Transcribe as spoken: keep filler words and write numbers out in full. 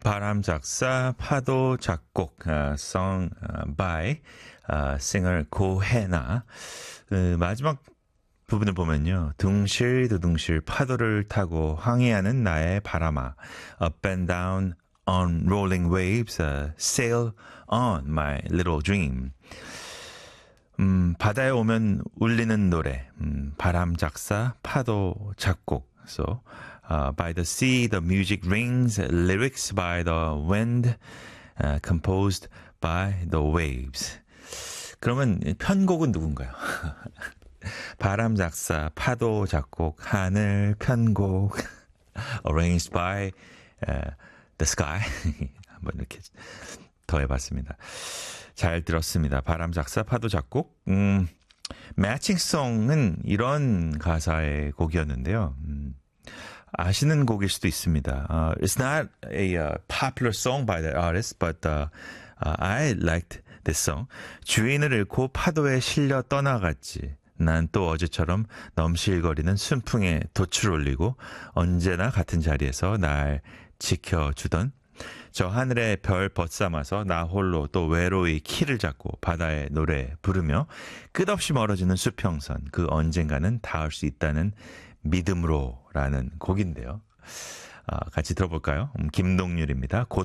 바람 작사, 파도 작곡, uh, song uh, by uh, singer 고해나. 그 마지막 부분을 보면요. 둥실 두둥실 파도를 타고 항해하는 나의 바람아. Up and down on rolling waves, uh, sail on my little dream. 음, 바다에 오면 울리는 노래, 음, 바람 작사, 파도 작곡. So, uh, by the sea, the music rings, lyrics by the wind, uh, composed by the waves. 그러면 편곡은 누군가요? 바람 작사, 파도 작곡, 하늘 편곡, arranged by uh, the sky. 한번 이렇게 더해봤습니다. 잘 들었습니다. 바람 작사, 파도 작곡. 음, 매칭송은 이런 가사의 곡이었는데요. 음, 아시는 곡일 수도 있습니다. Uh, it's not a uh, popular song by the artist, but uh, uh, I liked this song. 주인을 잃고 파도에 실려 떠나갔지. 난 또 어제처럼 넘실거리는 순풍에 돛을 올리고 언제나 같은 자리에서 날 지켜주던 저 하늘의 별 벗삼아서 나 홀로 또 외로이 키를 잡고 바다의 노래 부르며 끝없이 멀어지는 수평선 그 언젠가는 닿을 수 있다는 믿음으로라는 곡인데요. 아, 같이 들어볼까요? 음, 김동률입니다.